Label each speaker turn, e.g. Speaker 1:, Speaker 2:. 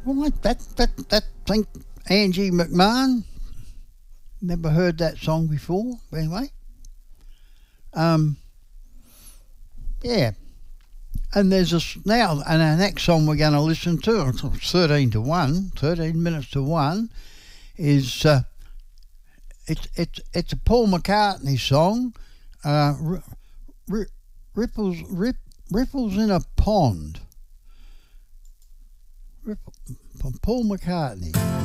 Speaker 1: Right, that thing, Angie McMahon. Never heard that song before. Anyway, yeah. And there's now, and our next song we're going to listen to, it's 13 minutes to 1, is it's a Paul McCartney song, Ripples in a Pond, from Paul McCartney.